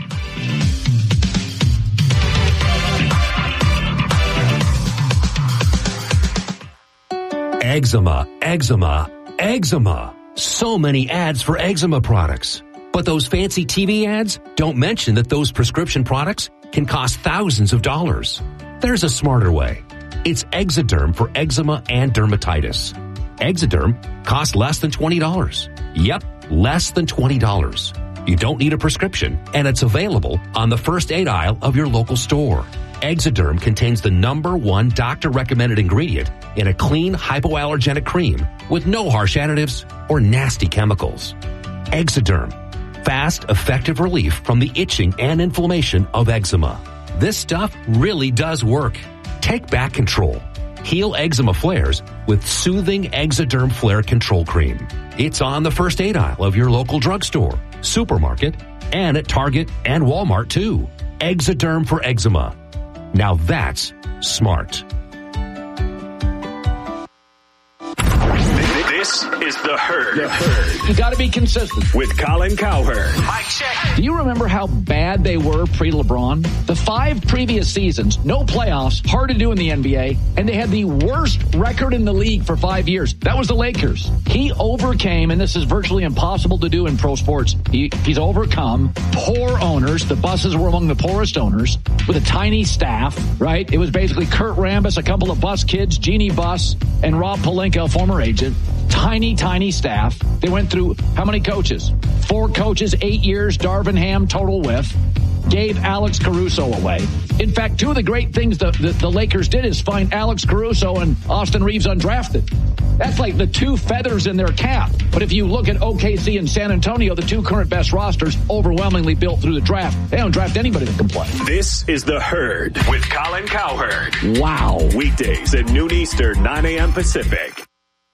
Eczema, eczema, eczema. So many ads for eczema products. But those fancy TV ads don't mention that those prescription products can cost thousands of dollars. There's a smarter way. It's Exoderm for eczema and dermatitis. Exoderm costs less than $20. Yep, less than $20. You don't need a prescription, and it's available on the first aid aisle of your local store. Exoderm contains the #1 doctor-recommended ingredient in a clean, hypoallergenic cream with no harsh additives or nasty chemicals. Exoderm. Fast, effective relief from the itching and inflammation of eczema. This stuff really does work. Take back control. Heal eczema flares with soothing Exoderm Flare Control Cream. It's on the first aid aisle of your local drugstore, supermarket, and at Target and Walmart too. Exoderm for eczema. Now that's smart. This is The Herd. You got to be consistent. With Colin Cowherd. Mike check. Do you remember how bad they were pre-LeBron? The 5 previous seasons, no playoffs, hard to do in the NBA, and they had the worst record in the league for 5 years. That was the Lakers. He overcame, and this is virtually impossible to do in pro sports, he's overcome poor owners. The Busses were among the poorest owners with a tiny staff, right? It was basically Kurt Rambis, a couple of Bus kids, Jeannie Buss, and Rob Pelinka, a former agent. Tiny staff. They went through how many coaches? 4 coaches, 8 years, Darvin Ham, total whiff. Gave Alex Caruso away. In fact, 2 of the great things the Lakers did is find Alex Caruso and Austin Reeves undrafted. That's like the 2 feathers in their cap. But if you look at OKC and San Antonio, the 2 current best rosters, overwhelmingly built through the draft. They don't draft anybody that can play. This is The Herd with Colin Cowherd. Wow. Weekdays at noon Eastern, 9 a.m. Pacific.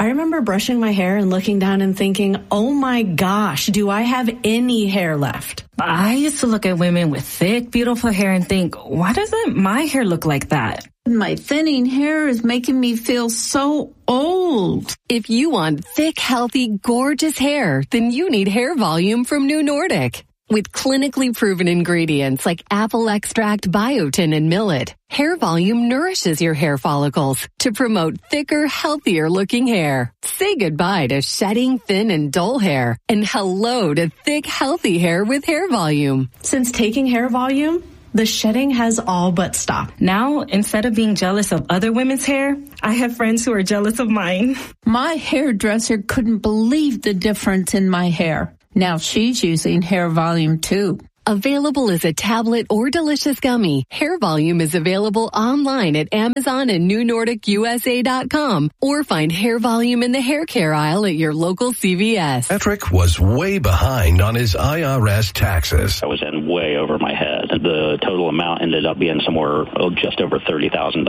I remember brushing my hair and looking down and thinking, oh my gosh, do I have any hair left? I used to look at women with thick, beautiful hair and think, why doesn't my hair look like that? My thinning hair is making me feel so old. If you want thick, healthy, gorgeous hair, then you need Hair Volume from New Nordic. With clinically proven ingredients like apple extract, biotin, and millet, Hair Volume nourishes your hair follicles to promote thicker, healthier looking hair. Say goodbye to shedding, thin, and dull hair, and hello to thick, healthy hair with Hair Volume. Since taking Hair Volume, the shedding has all but stopped. Now, instead of being jealous of other women's hair, I have friends who are jealous of mine. My hairdresser couldn't believe the difference in my hair. Now she's using Hair Volume too. Available as a tablet or delicious gummy, Hair Volume is available online at Amazon and NewNordicUSA.com, or find Hair Volume in the hair care aisle at your local CVS. Patrick was way behind on his IRS taxes. I was in way over my head. The total amount ended up being somewhere just over $30,000.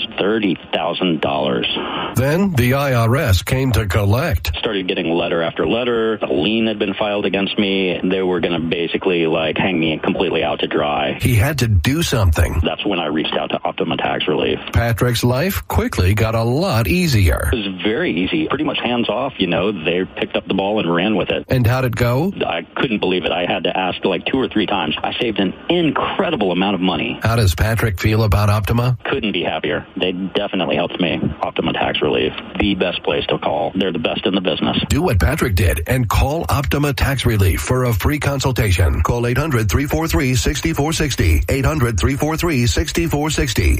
$30,000. Then the IRS came to collect. Started getting letter after letter. A lien had been filed against me. They were going to basically hang me completely out to dry. He had to do something. That's when I reached out to Optima Tax Relief. Patrick's life quickly got a lot easier. It was very easy, pretty much hands off. They picked up the ball and ran with it. And how'd it go? I couldn't believe it. I had to ask 2 or 3 times. I saved an incredible amount of money. How does Patrick feel about Optima? Couldn't be happier. They definitely helped me. Optima Tax Relief, the best place to call. They're the best in the business. Do what Patrick did and call Optima Tax Relief for a free consultation. Call 800-343-6460. 800-343-6460.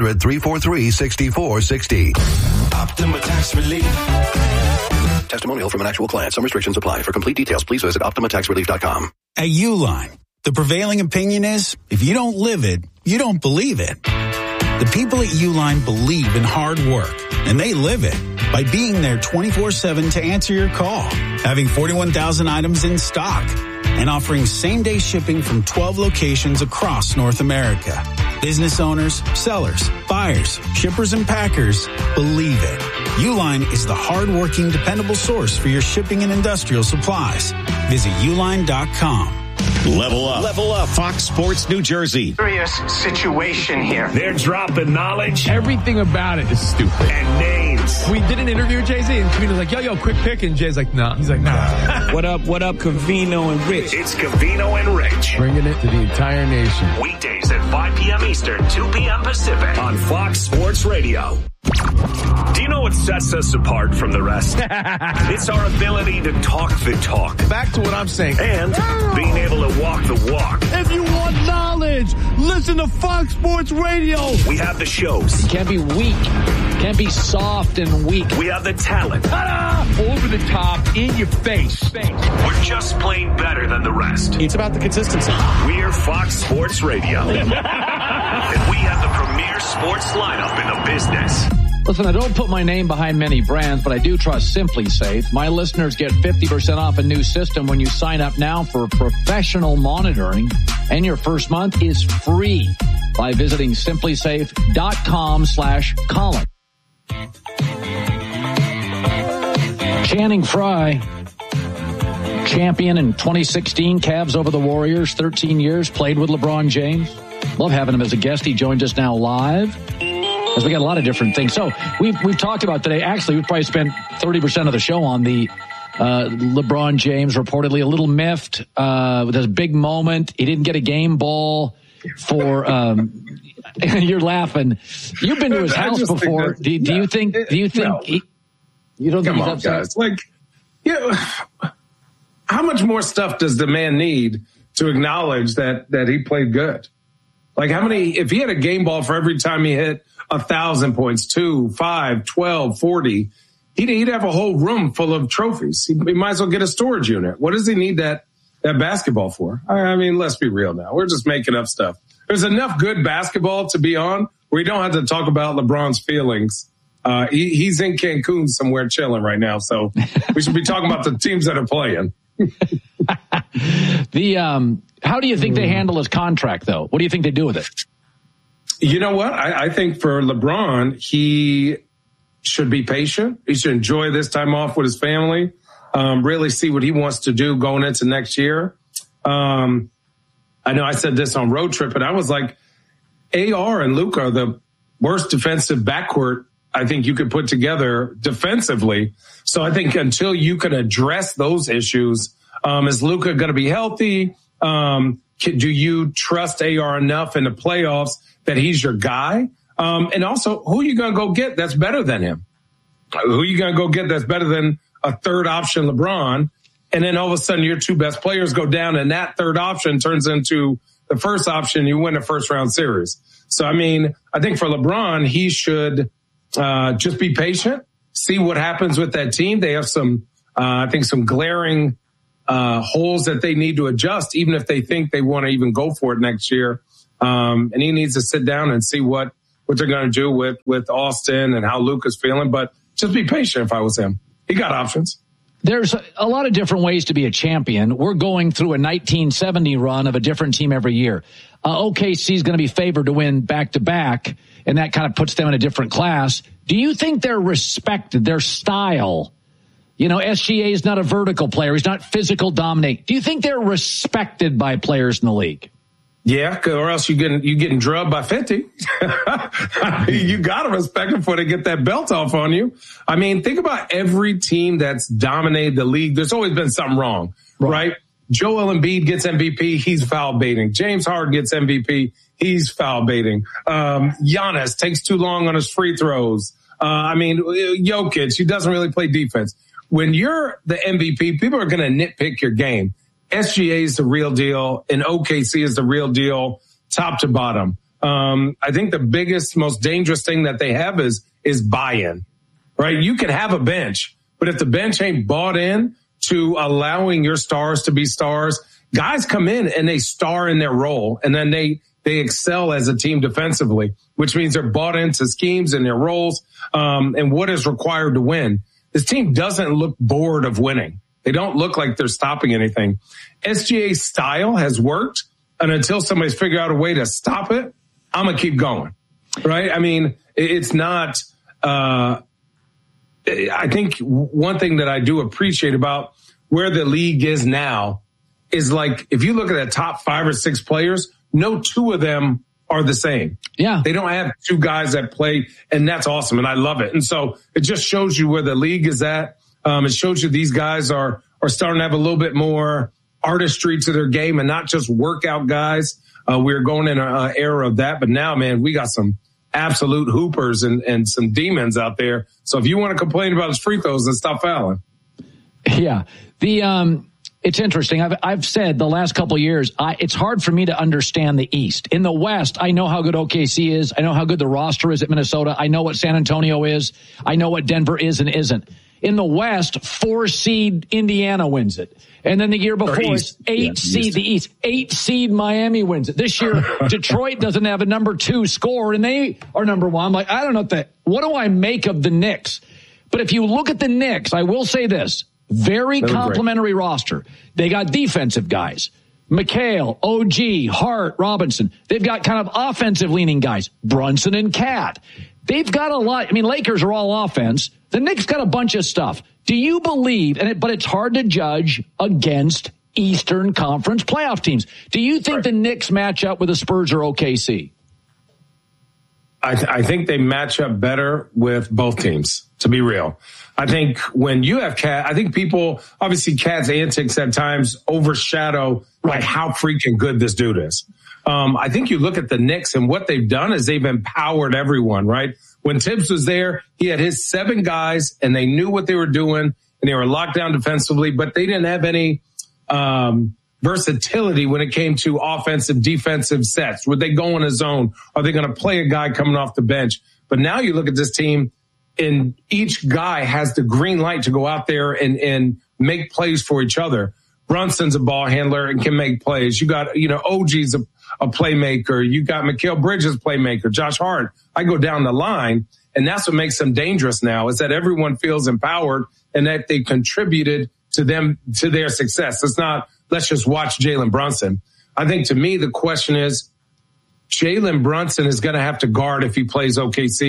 800-343-6460. Optima Tax Relief. Testimonial from an actual client. Some restrictions apply. For complete details, please visit OptimaTaxRelief.com. At Uline, the prevailing opinion is, if you don't live it, you don't believe it. The people at Uline believe in hard work, and they live it by being there 24/7 to answer your call, having 41,000 items in stock, and offering same-day shipping from 12 locations across North America. Business owners, sellers, buyers, shippers, and packers believe it. Uline is the hard-working, dependable source for your shipping and industrial supplies. Visit uline.com. Level up. Level up. Fox Sports New Jersey. Serious situation here. They're dropping knowledge. Everything about it is stupid. And names. We did an interview with Jay-Z, and Cavino's like, yo, quick pick. And Jay's like, nah. He's like, nah. What up, Cavino and Rich? It's Cavino and Rich. Bringing it to the entire nation. Weekdays at 5 p.m. Eastern, 2 p.m. Pacific on Fox Sports Radio. Do you know what sets us apart from the rest? It's our ability to talk the talk. Back to what I'm saying. And being able to walk the walk. If you want knowledge, listen to Fox Sports Radio. We have the shows. You can't be weak. Can't be soft and weak. We have the talent. Ta-da! Over the top, in your face. We're just plain better than the rest. It's about the consistency. We're Fox Sports Radio. And we have the premier sports lineup in the business. Listen, I don't put my name behind many brands, but I do trust Simply Safe. My listeners get 50% off a new system when you sign up now for professional monitoring, and your first month is free by visiting simplysafe.com/Colin. Channing Frye, champion in 2016, Cavs over the Warriors, 13 years, played with LeBron James. Love having him as a guest. He joined us now live, as we got a lot of different things. So we've talked about today. Actually, we've probably spent 30% of the show on the LeBron James, reportedly a little miffed with his big moment. He didn't get a game ball for. You're laughing. You've been to his house before. Do you think? You don't think Come he's on, upset? guys. How much more stuff does the man need to acknowledge that he played good? How many? If he had a game ball for every time he hit 1,000 points, 2, 5, 12, 40, he'd have a whole room full of trophies. He might as well get a storage unit. What does he need that basketball for? I mean, let's be real now. We're just making up stuff. There's enough good basketball to be on where you don't have to talk about LeBron's feelings. He's in Cancun somewhere chilling right now. So we should be talking about the teams that are playing. How do you think they handle his contract, though? What do you think they do with it? You know what? I think for LeBron, he should be patient. He should enjoy this time off with his family, really see what he wants to do going into next year. I know I said this on Road Trip, and I was like, AR and Luka are the worst defensive backcourt I think you could put together defensively. So I think until you can address those issues, is Luka going to be healthy? Do you trust AR enough in the playoffs that he's your guy? And also, who are you going to go get that's better than him? Who are you going to go get that's better than a third option LeBron? And then all of a sudden your two best players go down and that third option turns into the first option. You win a first round series. So, I mean, I think for LeBron, he should just be patient, see what happens with that team. They have some, I think, some glaring holes that they need to adjust, even if they think they want to even go for it next year. And he needs to sit down and see what they're going to do with Austin and how Luka's feeling. But just be patient if I was him. He got options. There's a lot of different ways to be a champion. We're going through a 1970 run of a different team every year. OKC is going to be favored to win back-to-back, and that kind of puts them in a different class. Do you think they're respected, their style? You know, SGA is not a vertical player. He's not physical dominate. Do you think they're respected by players in the league? Yeah, or else you're getting drubbed by 50. You got to respect them before they get that belt off on you. I mean, think about every team that's dominated the league. There's always been something wrong, right? Joel Embiid gets MVP. He's foul baiting. James Harden gets MVP. He's foul baiting. Giannis takes too long on his free throws. I mean, Jokic, he doesn't really play defense. When you're the MVP, people are going to nitpick your game. SGA is the real deal, and OKC is the real deal, top to bottom. I think the biggest, most dangerous thing that they have is buy-in, right? You can have a bench, but if the bench ain't bought in to allowing your stars to be stars, guys come in and they star in their role, and then they excel as a team defensively, which means they're bought into schemes and their roles, and what is required to win. This team doesn't look bored of winning. They don't look like they're stopping anything. SGA's style has worked, and until somebody's figured out a way to stop it, I'm going to keep going, right? I mean, it's not I think one thing that I do appreciate about where the league is now is, like, if you look at the top 5 or 6 players, no two of them are the same. Yeah. They don't have two guys that play, and that's awesome, and I love it. And so it just shows you where the league is at. It shows you these guys are starting to have a little bit more artistry to their game and not just workout guys. We're going in an era of that. But now, man, we got some absolute hoopers and some demons out there. So if you want to complain about his free throws, then stop fouling. Yeah. It's interesting. I've said the last couple of years, it's hard for me to understand the East. In the West, I know how good OKC is. I know how good the roster is at Minnesota. I know what San Antonio is. I know what Denver is and isn't. In the West, 4-seed Indiana wins it. And then the year before, 8-seed the East. 8-seed Miami wins it. This year, Detroit doesn't have a number 2 score, and they are number 1. I'm like, I don't know what do I make of the Knicks? But if you look at the Knicks, I will say this. Very complimentary roster. They got defensive guys. McHale, OG, Hart, Robinson. They've got kind of offensive-leaning guys. Brunson and Cat. They've got a lot. I mean, Lakers are all offense. The Knicks got a bunch of stuff. Do you believe, but it's hard to judge against Eastern Conference playoff teams. Do you think the Knicks match up with the Spurs or OKC? I think they match up better with both teams, to be real. I think when you have Cat, I think people, obviously Cat's antics at times overshadow like how freaking good this dude is. I think you look at the Knicks and what they've done is they've empowered everyone, right? When Tibbs was there, he had his 7 guys and they knew what they were doing and they were locked down defensively, but they didn't have any versatility when it came to offensive, defensive sets. Would they go in a zone? Are they going to play a guy coming off the bench? But now you look at this team and each guy has the green light to go out there and make plays for each other. Brunson's a ball handler and can make plays. You got, OG's a playmaker. You got Mikal Bridges playmaker, Josh Hart. I go down the line, and that's what makes them dangerous now is that everyone feels empowered and that they contributed to their success. It's not, let's just watch Jalen Brunson. I think to me, the question is Jalen Brunson is going to have to guard if he plays OKC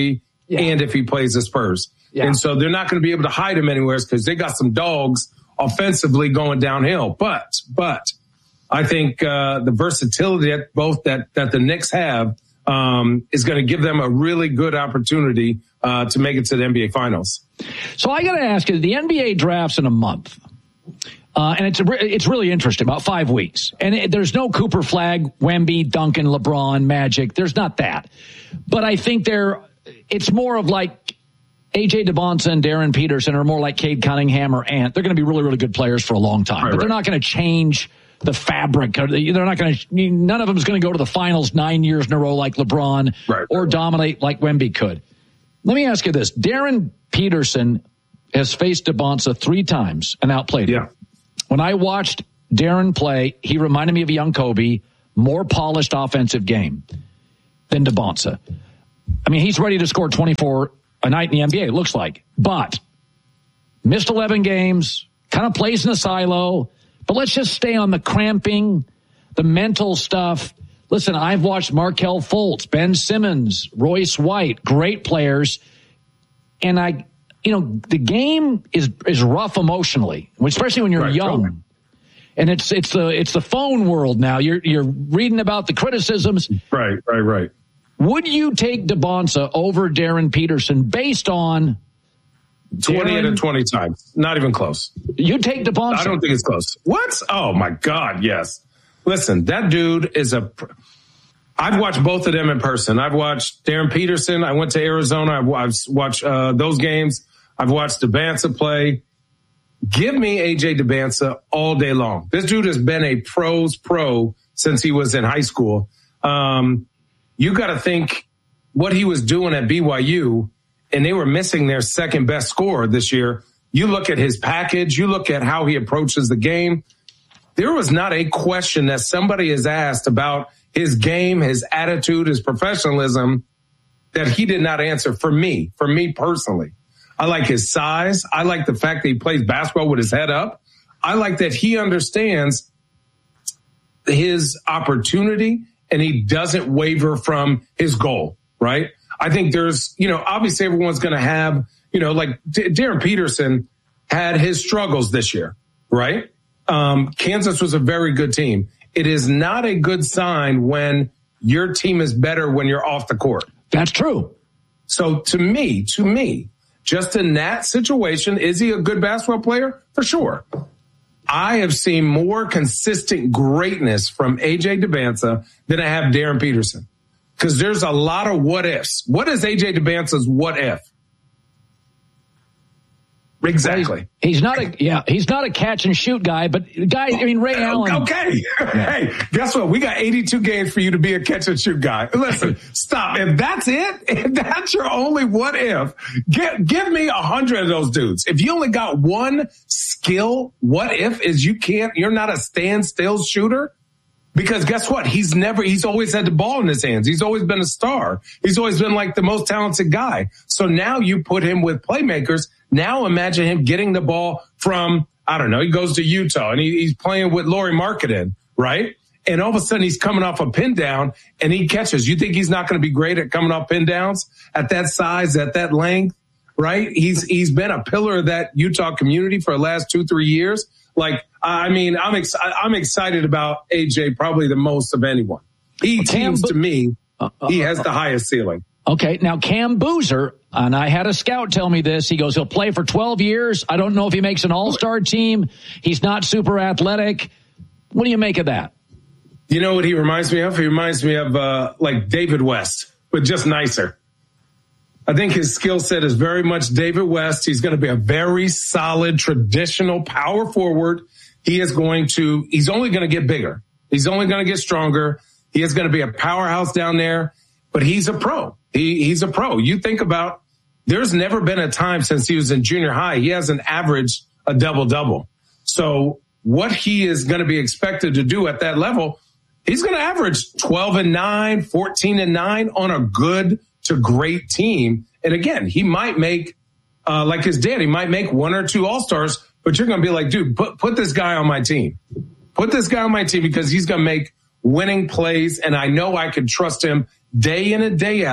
and if he plays the Spurs. Yeah. And so they're not going to be able to hide him anywhere because they got some dogs offensively going downhill. But I think the versatility that the Knicks have is going to give them a really good opportunity to make it to the NBA Finals. So I got to ask you, the NBA draft's in a month. And it's really interesting, about 5 weeks. And there's no Cooper Flag, Wemby, Duncan, LeBron, Magic. There's not that. But I think it's more of like A.J. DeBonsa and Darren Peterson are more like Cade Cunningham or Ant. They're going to be really, really good players for a long time. But they're not going to change the fabric. They're not going to. None of them is going to go to the finals 9 years in a row like LeBron or dominate like Wemby could. Let me ask you this. Darren Peterson has faced DeBonsa 3 times and outplayed him. When I watched Darren play, he reminded me of a young Kobe, more polished offensive game than DeBonsa. I mean, he's ready to score 24 a night in the NBA, it looks like. But missed 11 games, kind of plays in a silo. But let's just stay on the cramping, the mental stuff. Listen, I've watched Markelle Fultz, Ben Simmons, Royce White, great players. And the game is rough emotionally, especially when you're young. Totally. And it's the phone world now. You're reading about the criticisms. Right. Would you take DeBonsa over Darren Peterson based on 20 out of 20 times? Not even close. You take DeBonsa? I don't think it's close. What? Oh my God, yes. Listen, that dude is I've watched both of them in person. I've watched Darren Peterson. I went to Arizona. I've watched those games. I've watched DeBonsa play. Give me AJ DeBonsa all day long. This dude has been a pro's pro since he was in high school. You got to think what he was doing at BYU, and they were missing their second best scorer this year. You look at his package. You look at how he approaches the game. There was not a question that somebody has asked about his game, his attitude, his professionalism that he did not answer for me personally. I like his size. I like the fact that he plays basketball with his head up. I like that he understands his opportunity and he doesn't waver from his goal, right? I think there's, obviously everyone's going to have, like Darren Peterson had his struggles this year, right? Kansas was a very good team. It is not a good sign when your team is better when you're off the court. That's true. So to me, just in that situation, is he a good basketball player? For sure. I have seen more consistent greatness from AJ DeBonsa than I have Darren Peterson. Because there's a lot of what ifs. What is AJ DeBonsa's what if? Exactly. He's not a catch and shoot guy, but Ray Allen. Okay. Hey, guess what? We got 82 games for you to be a catch and shoot guy. Listen, stop. If that's it, if that's your only what if, give me 100 of those dudes. If you only got one skill, what if is you're not a standstill shooter? Because guess what? He's always had the ball in his hands. He's always been a star. He's always been like the most talented guy. So now you put him with playmakers. Now imagine him getting the ball from, I don't know, he goes to Utah and he's playing with Lauri Markkanen, right? And all of a sudden he's coming off a pin down and he catches. You think he's not going to be great at coming off pin downs at that size, at that length, right? He's been a pillar of that Utah community for the last 2-3 years. Like, I mean, I'm excited about AJ probably the most of anyone. He seems to me, he has the highest ceiling. Okay, now Cam Boozer, and I had a scout tell me this. He goes, he'll play for 12 years. I don't know if he makes an all-star team. He's not super athletic. What do you make of that? You know what he reminds me of? He reminds me of like David West, but just nicer. I think his skill set is very much David West. He's going to be a very solid, traditional power forward. He's only going to get bigger. He's only going to get stronger. He is going to be a powerhouse down there, but he's a pro. He's a pro. You think about, there's never been a time since he was in junior high. He hasn't averaged a double-double. So what he is going to be expected to do at that level, he's going to average 12-9, 14-9 on a good to great team. And again, he might make, like his dad, he might make 1 or 2 All-Stars, but you're going to be like, dude, put this guy on my team. Put this guy on my team because he's going to make winning plays. And I know I can trust him day in and day out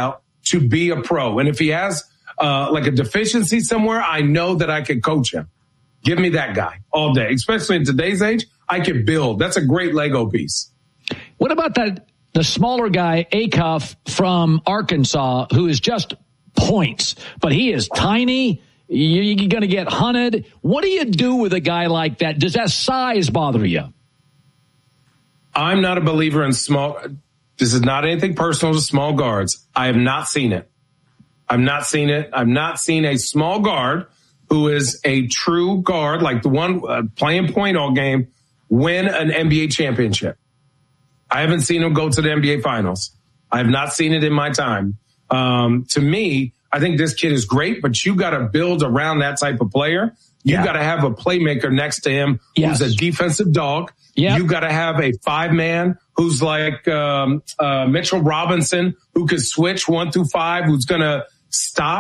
to be a pro. And if he has like a deficiency somewhere, I know that I can coach him. Give me that guy all day, especially in today's age. I can build. That's a great Lego piece. What about the smaller guy, Acuff from Arkansas, who is just points, but he is tiny. You're going to get hunted. What do you do with a guy like that? Does that size bother you? I'm not a believer in small. This is not anything personal to small guards. I have not seen it. I've not seen it. I've not seen a small guard who is a true guard, like the one playing point all game, win an NBA championship. I haven't seen him go to the NBA finals. I have not seen it in my time. To me, I think this kid is great, but you got to build around that type of player. You got to have a playmaker next to him who's a defensive dog. Yep. You got to have a 5-man who's like Mitchell Robinson, who could switch 1 through 5, who's going to stop